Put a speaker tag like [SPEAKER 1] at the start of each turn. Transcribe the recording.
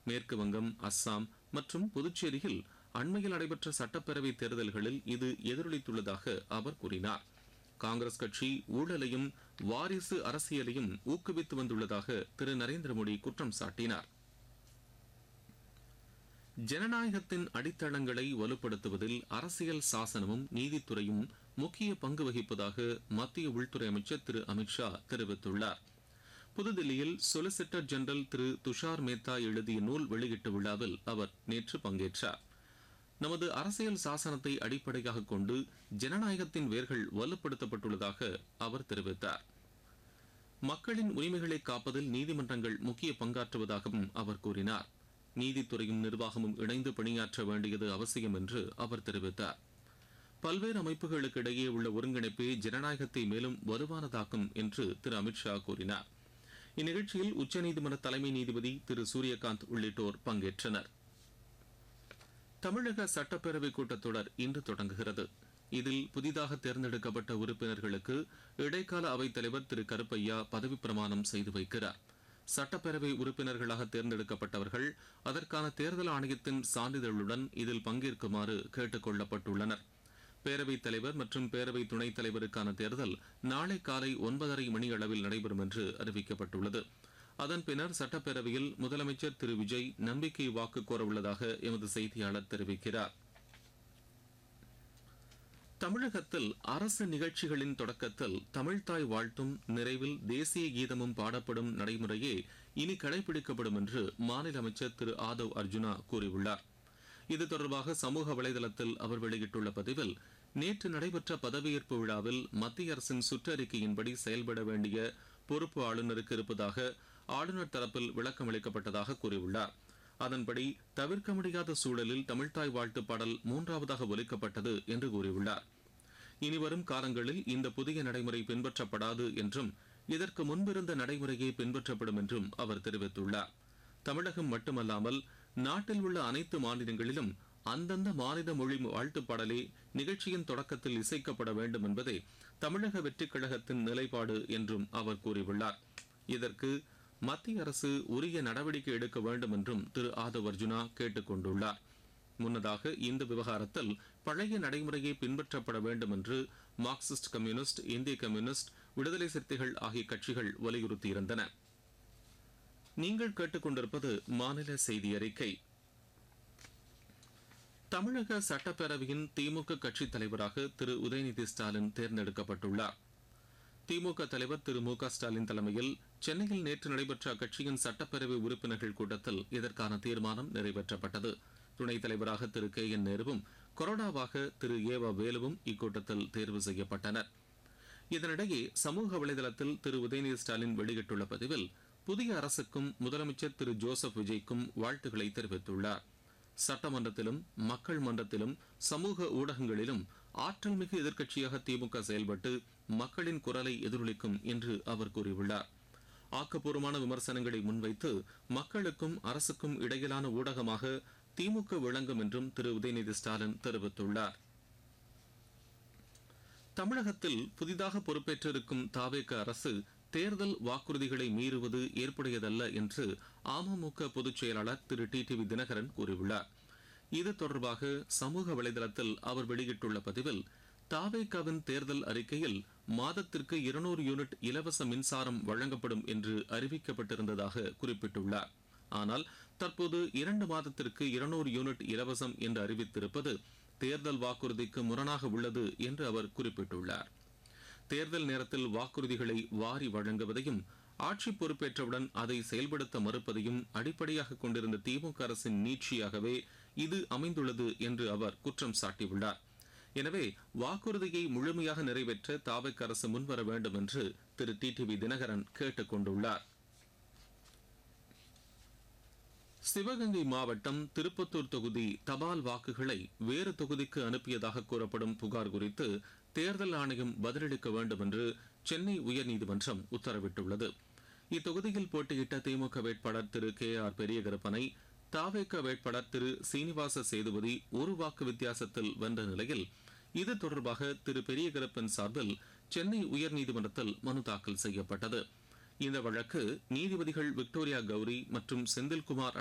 [SPEAKER 1] மேற்கு வங்கம், அஸ்ஸாம் மற்றும் புதுச்சேரியில் அண்மையில் நடைபெற்ற சட்டப்பேரவை தேர்தல்களில் இது எதிரொலித்துள்ளதாக அவர் கூறினார். காங்கிரஸ் கட்சி ஊழலையும் வாரிசு அரசியலையும் ஊக்குவித்து வந்துள்ளதாக திரு நரேந்திர மோடி குற்றம் சாட்டினார். ஜனநாயகத்தின் அடித்தளங்களை வலுப்படுத்துவதில் அரசியல் சாசனமும் நீதித்துறையும் முக்கிய பங்கு வகிப்பதாக மத்திய உள்துறை அமைச்சர் திரு அமித்ஷா தெரிவித்துள்ளார். புதுதில்லியில் சொலிசிட்டர் ஜெனரல் திரு துஷார் மேத்தா எழுதிய நூல் வெளியீட்டு விழாவில் அவர் நேற்று பங்கேற்றார். நமது அரசியல் சாசனத்தை அடிப்படையாக கொண்டு ஜனநாயகத்தின் வேர்கள் வலுப்படுத்தப்பட்டுள்ளதாக அவர் தெரிவித்தார். மக்களின் உரிமைகளை காப்பதில் நீதிமன்றங்கள் முக்கிய பங்காற்றுவதாகவும் அவர் கூறினார். நீதித்துறையும் நிர்வாகமும் இணைந்து பணியாற்ற வேண்டியது அவசியம் என்று அவர் தெரிவித்தார். பல்வேறு அமைப்புகளுக்கு இடையே உள்ள ஒருங்கிணைப்பே ஜனநாயகத்தை மேலும் வலுவானதாக்கும் என்று திரு அமித்ஷா கூறினார். இந்நிகழ்ச்சியில் உச்சநீதிமன்ற தலைமை நீதிபதி திரு சூரியகாந்த் உள்ளிட்டோர் பங்கேற்றனர். தமிழக சட்டப்பேரவை கூட்டத்தொடர் இன்று தொடங்குகிறது. இதில் புதிதாக தேர்ந்தெடுக்கப்பட்ட உறுப்பினர்களுக்கு இடைக்கால அவைத்தலைவர் திரு கருப்பையா பதவிப் பிரமாணம் செய்து வைக்கிறார். சட்டப்பேரவை உறுப்பினர்களாக தேர்ந்தெடுக்கப்பட்டவர்கள் அதற்கான தேர்தல் ஆணையத்தின் சான்றிதழுடன் இதில் பங்கேற்குமாறு கேட்டுக் கொள்ளப்பட்டுள்ளனர். பேரவைத் தலைவர் மற்றும் பேரவை துணைத் தலைவருக்கான தேர்தல் நாளை காலை 9:30 மணி அளவில் நடைபெறும் என்று அறிவிக்கப்பட்டுள்ளது. அதன் பின்னர் சட்டப்பேரவையில் முதலமைச்சர் திரு விஜய் நம்பிக்கை வாக்கு கோரவுள்ளதாக எமது செய்தியாளர் தெரிவிக்கிறார். தமிழகத்தில் அரசு நிகழ்ச்சிகளின் தொடக்கத்தில் தமிழ்தாய் வாழ்த்தும் நிறைவில் தேசிய கீதமும் பாடப்படும் நடைமுறையே இனி கடைபிடிக்கப்படும் என்று மாநில அமைச்சர் திரு ஆதவ் அர்ஜுனா கூறியுள்ளார். இது தொடர்பாக சமூக வலைதளத்தில் அவர் வெளியிட்டுள்ள பதிவில், நேற்று நடைபெற்ற பதவியேற்பு விழாவில் மத்திய அரசின் சுற்றறிக்கையின்படி செயல்பட வேண்டிய பொறுப்பு ஆளுநருக்கு இருப்பதாக ஆளுநர் தரப்பில் விளக்கம் அளிக்கப்பட்டதாக கூறியுள்ளார். அதன்படி தவிர்க்க முடியாத சூழலில் தமிழ்தாய் வாழ்த்து பாடல் 3வதாக ஒலிக்கப்பட்டது என்று கூறியுள்ளார். இனிவரும் காலங்களில் இந்த புதிய நடைமுறை பின்பற்றப்படாது என்றும் இதற்கு முன்பிருந்த நடைமுறையே பின்பற்றப்படும் என்றும் அவர் தெரிவித்துள்ளார். தமிழகம் மட்டுமல்லாமல் நாட்டில் உள்ள அனைத்து மாநிலங்களிலும் அந்தந்த மாநில மொழி வாழ்த்துப் பாடலே நிகழ்ச்சியின் தொடக்கத்தில் இசைக்கப்பட வேண்டும் என்பதே தமிழக வெற்றிக் கழகத்தின் நிலைப்பாடு என்றும் அவர் கூறியுள்ளார். இதற்கு மத்திய அரசு உரிய நடவடிக்கை எடுக்க வேண்டும் என்றும் திரு ஆதவ் அர்ஜுனா கேட்டுக் கொண்டுள்ளார். முன்னதாக இந்த விவகாரத்தில் பழைய நடைமுறையை பின்பற்றப்பட வேண்டும் என்று மார்க்சிஸ்ட் கம்யூனிஸ்ட், இந்திய கம்யூனிஸ்ட், விடுதலை சிறுத்தைகள் ஆகிய கட்சிகள் வலியுறுத்தியிருந்தன. நீங்கள் கேட்டுக்கொண்டிருப்பது மாநில செய்தி அறிக்கை. தமிழக சட்டப்பேரவையின் திமுக கட்சித் தலைவராக திரு உதயநிதி ஸ்டாலின் தேர்ந்தெடுக்கப்பட்டுள்ளார். திமுக தலைவர் திரு மு க ஸ்டாலின் தலைமையில் சென்னையில் நேற்று நடைபெற்ற அக்கட்சியின் சட்டப்பேரவை உறுப்பினர்கள் கூட்டத்தில் இதற்கான தீர்மானம் நிறைவேற்றப்பட்டது. துணைத் தலைவராக திரு கே என் நேருவும், கொறடாவாக திரு ஏவா வேலுவும் இக்கூட்டத்தில் தேர்வு செய்யப்பட்டனர். இதனிடையே சமூக வலைதளத்தில் திரு உதயநிதி ஸ்டாலின் வெளியிட்டுள்ள பதிவில், புதிய அரசுக்கும் முதலமைச்சர் திரு ஜோசப் விஜய்க்கும் வாழ்த்துக்களை தெரிவித்துள்ளார். சட்டமன்றத்திலும் மக்கள் மன்றத்திலும் சமூக ஊடகங்களிலும் ஆற்றல் மிகு எதிர்க்கட்சியாக திமுக செயல்பட்டு மக்களின் குரலை எதிரொலிக்கும் என்று அவர் கூறியுள்ளார். ஆக்கப்பூர்வமான விமர்சனங்களை முன்வைத்து மக்களுக்கும் அரசுக்கும் இடையிலான ஊடகமாக திமுக விளங்கும் என்றும் திரு உதயநிதி ஸ்டாலின் தெரிவித்துள்ளார். தமிழகத்தில் புதிதாக பொறுப்பேற்றிருக்கும் தாவேக அரசு தேர்தல் வாக்குறுதிகளை மீறுவது ஏற்புடையதல்ல என்று அமமுக பொதுச் செயலாளர் திரு டிடிவி தினகரன் கூறியுள்ளார். இது தொடர்பாக சமூக வலைதளத்தில் அவர் வெளியிட்டுள்ள பதிவில், தாவேகாவின் தேர்தல் அறிக்கையில் மாதத்திற்கு 200 யூனிட் இலவச மின்சாரம் வழங்கப்படும் என்று அறிவிக்கப்பட்டிருந்ததாக குறிப்பிட்டுள்ளார். ஆனால் தற்போது 2 மாதத்திற்கு 200 யூனிட் இலவசம் என்று அறிவித்திருப்பது தேர்தல் வாக்குறுதிக்கு முரணாக உள்ளது என்று அவர் குறிப்பிட்டுள்ளார். தேர்தல் நேரத்தில் வாக்குறுதிகளை வாரி வழங்குவதையும் ஆட்சி பொறுப்பேற்றவுடன் அதை செயல்படுத்த மறுப்பதையும் அடிப்படையாக கொண்டிருந்த திமுக அரசின் நீட்சியாகவே இது அமைந்துள்ளது என்று அவர் குற்றம் சாட்டியுள்ளார். எனவே வாக்குறுதியை முழுமையாக நிறைவேற்ற தாவேக அரசு முன்வர வேண்டும் என்று திரு டிடிவி தினகரன் கேட்டுக் கொண்டுள்ளார். சிவகங்கை மாவட்டம் திருப்பத்தூர் தொகுதி தபால் வாக்குகளை வேறு தொகுதிக்கு அனுப்பியதாக கூறப்படும் புகார் குறித்து தேர்தல் ஆணையம் பதிலளிக்க வேண்டும் என்று சென்னை உயர்நீதிமன்றம் உத்தரவிட்டுள்ளது. இத்தொகுதியில் போட்டியிட்ட திமுக வேட்பாளர் திரு கே ஆர் பெரியகருப்பனை தாவேக வேட்பாளர் திரு சீனிவாச சேதுபதி ஒரு வாக்கு வித்தியாசத்தில் வென்ற நிலையில் இது தொடர்பாக திரு பெரியகருப்பன் சார்பில் சென்னை உயர்நீதிமன்றத்தில் மனு தாக்கல் செய்யப்பட்டது. இந்த வழக்கு நீதிபதிகள் விக்டோரியா கௌரி மற்றும் செந்தில்குமார்